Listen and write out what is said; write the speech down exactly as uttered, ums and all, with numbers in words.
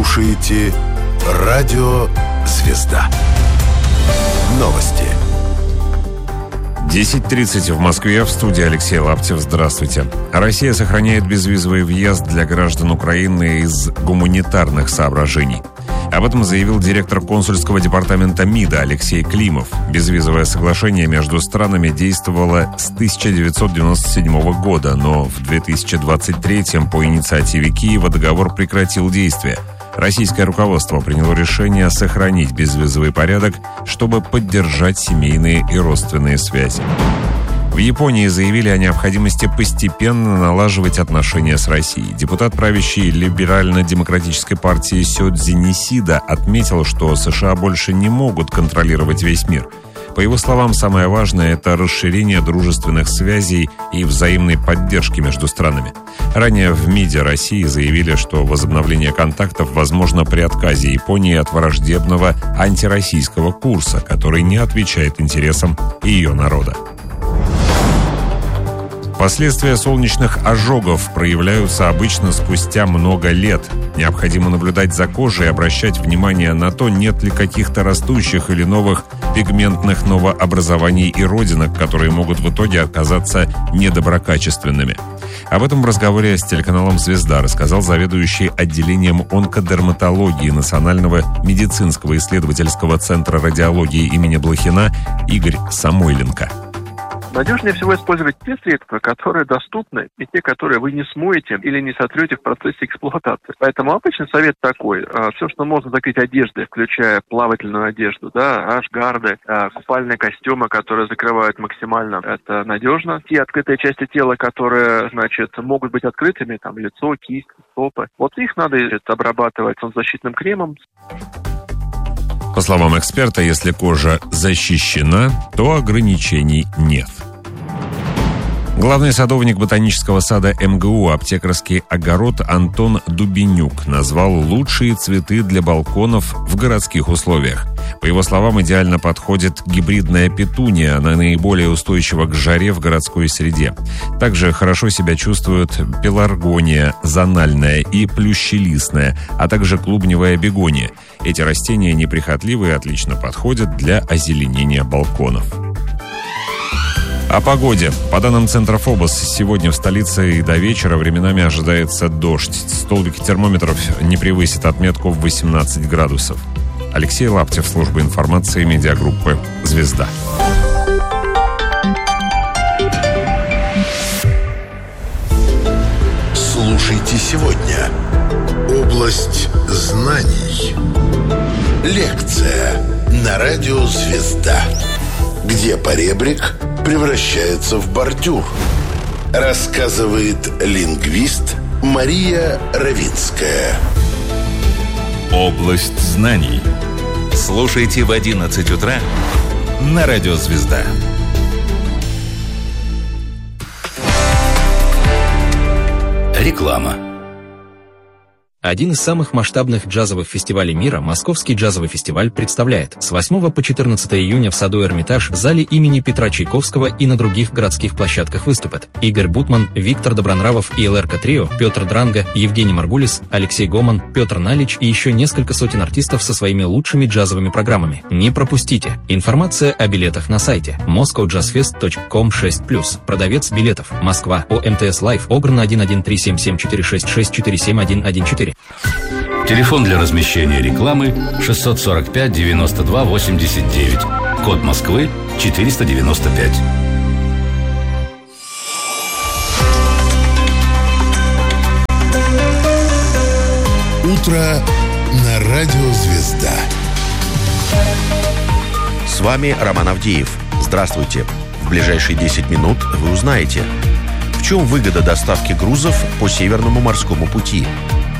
слушаете Радио «Звезда». Новости. десять тридцать в Москве. В студии Алексей Лаптев. Здравствуйте. Россия сохраняет безвизовый въезд для граждан Украины из гуманитарных соображений. Об этом заявил директор консульского департамента МИДа Алексей Климов. Безвизовое соглашение между странами действовало с тысяча девятьсот девяносто седьмого года, но в две тысячи двадцать третьем по инициативе Киева договор прекратил действие. Российское руководство приняло решение сохранить безвизовый порядок, чтобы поддержать семейные и родственные связи. В Японии заявили о необходимости постепенно налаживать отношения с Россией. Депутат правящей либерально-демократической партии Сёдзи Нисида отметил, что США больше не могут контролировать весь мир. По его словам, самое важное – это расширение дружественных связей и взаимной поддержки между странами. Ранее в МИДе России заявили, что возобновление контактов возможно при отказе Японии от враждебного антироссийского курса, который не отвечает интересам ее народа. Последствия солнечных ожогов проявляются обычно спустя много лет. Необходимо наблюдать за кожей и обращать внимание на то, нет ли каких-то растущих или новых пигментных новообразований и родинок, которые могут в итоге оказаться недоброкачественными. Об этом в разговоре с телеканалом «Звезда» рассказал заведующий отделением онкодерматологии Национального медицинского исследовательского центра радиологии имени Блохина Игорь Самойленко. Надежнее всего использовать те средства, которые доступны, и те, которые вы не смоете или не сотрете в процессе эксплуатации. Поэтому обычный совет такой. Все, что можно закрыть одеждой, включая плавательную одежду, да, ашгарды, купальные костюмы, которые закрывают максимально, это надежно. Те открытые части тела, которые, значит, могут быть открытыми, там, лицо, кисть, стопы, вот их надо обрабатывать солнцезащитным кремом. По словам эксперта, если кожа защищена, то ограничений нет. Главный садовник ботанического сада эм гэ у «Аптекарский огород» Антон Дубенюк назвал лучшие цветы для балконов в городских условиях. По его словам, идеально подходит гибридная петуния, она наиболее устойчива к жаре в городской среде. Также хорошо себя чувствуют пеларгония, зональная и плющелистная, а также клубневая бегония. Эти растения неприхотливы и отлично подходят для озеленения балконов. О погоде. По данным Центра ФОБОС, сегодня в столице и до вечера временами ожидается дождь. Столбики термометров не превысят отметку в восемнадцать градусов. Алексей Лаптев, служба информации медиагруппы «Звезда». Слушайте сегодня. Область знаний. Лекция на радио «Звезда». Где поребрик превращается в бордюр. Рассказывает лингвист Мария Равинская. Область знаний. Слушайте в одиннадцать утра на радио «Звезда». Реклама. Один из самых масштабных джазовых фестивалей мира, Московский джазовый фестиваль, представляет с восьмого по четырнадцатое июня в саду Эрмитаж, в зале имени Петра Чайковского и на других городских площадках выступят Игорь Бутман, Виктор Добронравов и эл эр ка Трио, Петр Дранга, Евгений Маргулис, Алексей Гоман, Петр Налич и еще несколько сотен артистов со своими лучшими джазовыми программами. Не пропустите! Информация о билетах на сайте москоу джаз фест точка ком шесть плюс. Продавец билетов. Москва. о эм тэ эс Лайф. Ограна один один три семь семь четыре шесть шесть четыре семь один один четыре. Телефон для размещения рекламы шестьсот сорок пять девяносто два восемьдесят девять. Код Москвы четыреста девяносто пять. Утро на радио «Звезда». С вами Роман Авдеев. Здравствуйте. В ближайшие десять минут вы узнаете, в чем выгода доставки грузов по Северному морскому пути,